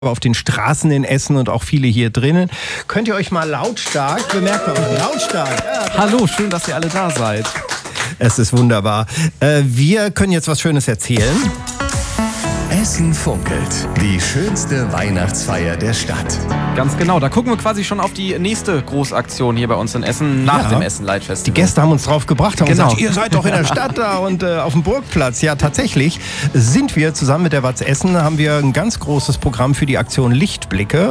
auf den Straßen in Essen und auch viele hier drinnen. Könnt ihr euch mal lautstark, bemerkt man, lautstark. Ja. Hallo, schön, dass ihr alle da seid. Es ist wunderbar. Wir können jetzt was Schönes erzählen. Essen funkelt. Die schönste Weihnachtsfeier der Stadt. Ganz genau, da gucken wir quasi schon auf die nächste Großaktion hier bei uns in Essen, nach dem Essen-Light-Festival. Die Gäste haben uns drauf gebracht, haben gesagt, Genau. ihr seid doch in der Stadt da und auf dem Burgplatz. Ja, tatsächlich sind wir zusammen mit der Watz Essen, haben wir ein ganz großes Programm für die Aktion Lichtblicke.